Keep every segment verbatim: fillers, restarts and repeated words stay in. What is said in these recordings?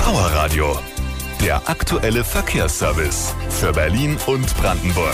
Powerradio, der aktuelle Verkehrsservice für Berlin und Brandenburg.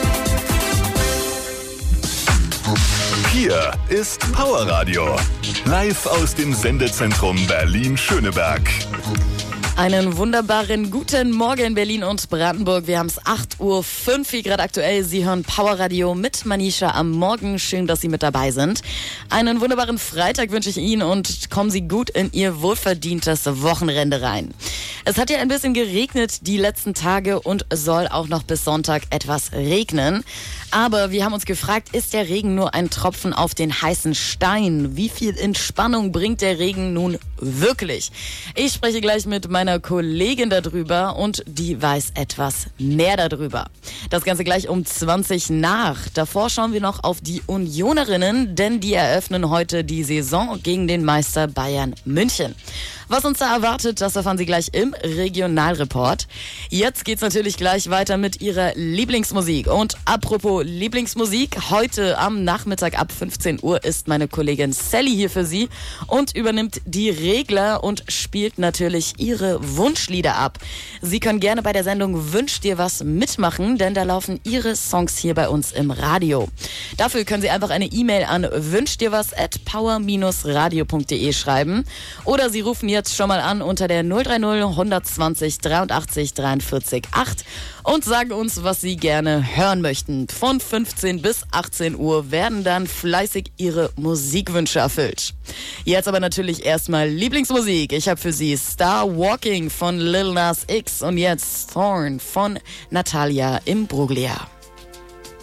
Hier ist Powerradio, live aus dem Sendezentrum Berlin-Schöneberg. Einen wunderbaren guten Morgen Berlin und Brandenburg. Wir haben es acht Uhr fünf hier gerade aktuell. Sie hören Powerradio mit Manisha am Morgen. Schön, dass Sie mit dabei sind. Einen wunderbaren Freitag wünsche ich Ihnen und kommen Sie gut in Ihr wohlverdientes Wochenende rein. Es hat ja ein bisschen geregnet die letzten Tage und soll auch noch bis Sonntag etwas regnen. Aber wir haben uns gefragt, ist der Regen nur ein Tropfen auf den heißen Stein? Wie viel Entspannung bringt der Regen nun wirklich? Ich spreche gleich mit meiner Kollegin darüber und die weiß etwas mehr darüber. Das Ganze gleich um zwanzig nach. Davor schauen wir noch auf die Unionerinnen, denn die eröffnen heute die Saison gegen den Meister Bayern München. Was uns da erwartet, das erfahren Sie gleich im Regionalreport. Jetzt geht's natürlich gleich weiter mit Ihrer Lieblingsmusik. Und apropos Lieblingsmusik, heute am Nachmittag ab fünfzehn Uhr ist meine Kollegin Sally hier für Sie und übernimmt die Regler und spielt natürlich Ihre Wunschlieder ab. Sie können gerne bei der Sendung Wünsch dir was mitmachen, denn da laufen Ihre Songs hier bei uns im Radio. Dafür können Sie einfach eine E-Mail an wünschdirwas at power Bindestrich radio punkt de schreiben oder Sie rufen jetzt schon mal an unter der null drei null hundertzwanzig dreiundachtzig dreiundvierzig acht und sagen uns, was Sie gerne hören möchten. Von fünfzehn bis achtzehn Uhr werden dann fleißig Ihre Musikwünsche erfüllt. Jetzt aber natürlich erstmal Lieblingsmusik. Ich habe für Sie Star Walking von Lil Nas X und jetzt Thorn von Natalia Imbruglia.